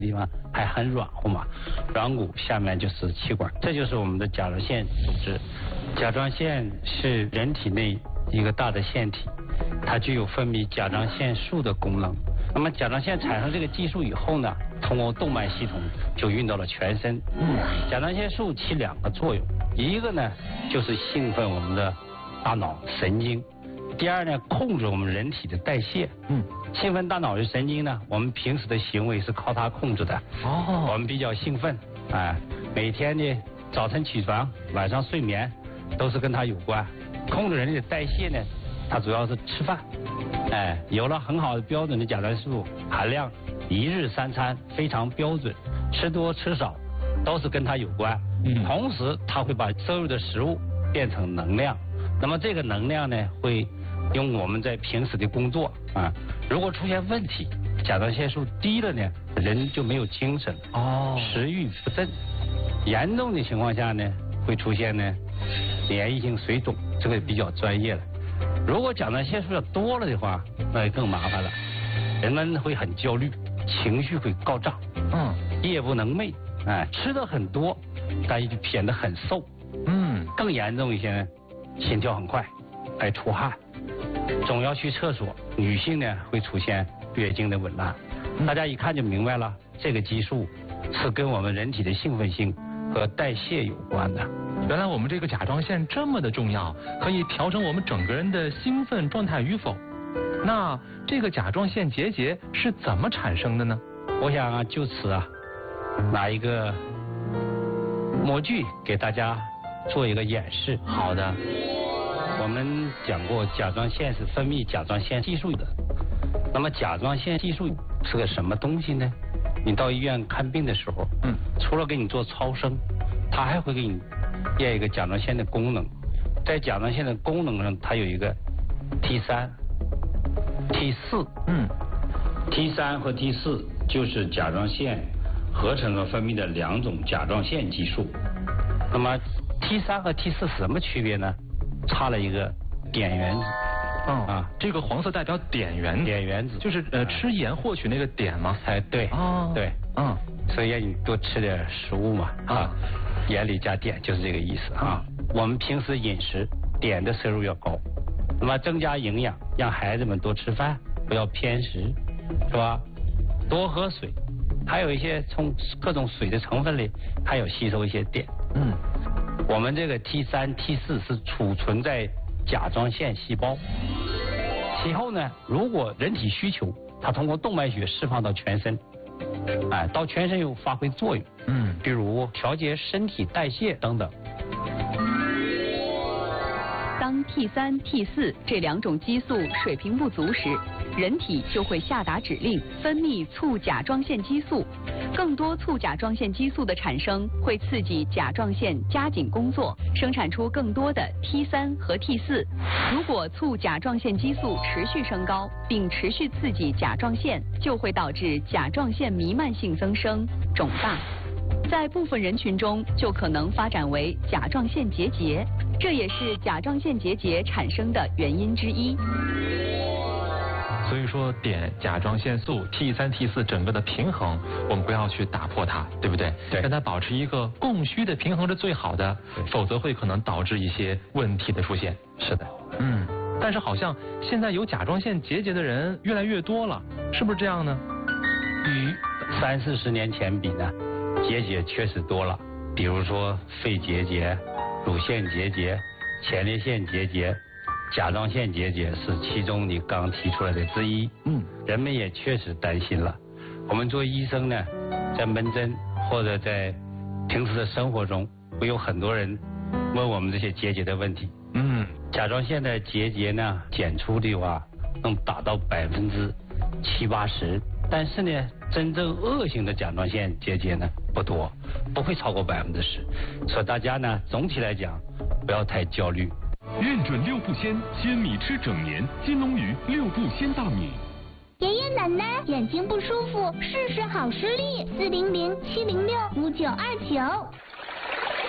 地方还很软和嘛，软骨下面就是气管，这就是我们的甲状腺组织。甲状腺是人体内一个大的腺体，它具有分泌甲状腺素的功能。那么甲状腺产生这个激素以后呢，通过动脉系统就运到了全身。甲状腺素起2个作用，一个呢就是兴奋我们的大脑神经，第二呢控制我们人体的代谢。兴奋大脑的神经呢，我们平时的行为是靠它控制的。我们比较兴奋，每天呢早晨起床，晚上睡眠都是跟它有关。控制人体的代谢呢，它主要是吃饭。有了很好的标准的甲状腺素含量，1日3餐非常标准，吃多吃少都是跟它有关。同时它会把摄入的食物变成能量，那么这个能量呢会用我们在平时的工作如果出现问题，甲状腺素低了呢，人就没有精神，食欲不振，严重的情况下呢会出现呢免疫性水肿，这个比较专业了。如果甲状腺素要多了的话，那就更麻烦了，人们会很焦虑，情绪会高涨，夜不能寐，吃的很多，但是就显得很瘦，更严重一些呢，心跳很快，爱出汗，总要去厕所。女性呢会出现月经的紊乱，大家一看就明白了，这个激素是跟我们人体的兴奋性和代谢有关的。 原来我们这个甲状腺这么的重要，可以调整我们整个人的兴奋状态与否。那这个甲状腺结节是怎么产生的呢？ 我想就此拿一个模具给大家做一个演示。 好的。 我们讲过甲状腺是分泌甲状腺激素的，那么甲状腺激素是个什么东西呢？你到医院看病的时候，除了给你做超声，它还会给你验一个甲状腺的功能。在甲状腺的功能上，它有一个 T3、T4。T3 和 T4 就是甲状腺合成和分泌的2种甲状腺激素。那么 T3 和 T4 什么区别呢？差了一个碘原子。 这个黄色代表碘原子，就是吃盐获取那个碘吗？ 对。对。所以让你多吃点食物嘛。盐里加碘就是这个意思我们平时饮食碘的摄入要高，那么增加营养，让孩子们多吃饭，不要偏食，是吧？多喝水，还有一些从各种水的成分里还有吸收一些碘。我们这个 T3、T4 是储存在甲状腺细胞，其后呢，如果人体需求，它通过动脉血释放到全身，到全身又发挥作用，比如调节身体代谢等等。 当 T3、T4 这2种激素水平不足时，人体就会下达指令，分泌促甲状腺激素。更多促甲状腺激素的产生会刺激甲状腺加紧工作，生产出更多的 T3 和 T4。如果促甲状腺激素持续升高，并持续刺激甲状腺，就会导致甲状腺弥漫性增生、肿大。在部分人群中，就可能发展为甲状腺结节，这也是甲状腺结节产生的原因之一。 所以说碘、甲状腺素、T3、T4 整个的平衡，我们不要去打破它，对不对？ 对， 让它保持一个供需的平衡是最好的，否则会可能导致一些问题的出现。 是的。 但是好像现在有甲状腺结节的人越来越多了，是不是这样呢？ 与30-40年前比呢，结节确实多了，比如说肺结节、乳腺结节、前列腺结节、甲状腺结节是其中你刚提出来的之一。人们也确实担心了。我们做医生呢，在门诊或者在平时的生活中，会有很多人问我们这些结节的问题。甲状腺的结节呢，检出的话能达到70%-80%，但是呢，真正恶性的甲状腺结节呢不多，不会超过10%。所以大家呢，总体来讲不要太焦虑。 认准六步鲜，鲜米吃整年，金龙鱼六步鲜大米。 爷爷奶奶眼睛不舒服，试试好视力，400-706-5929。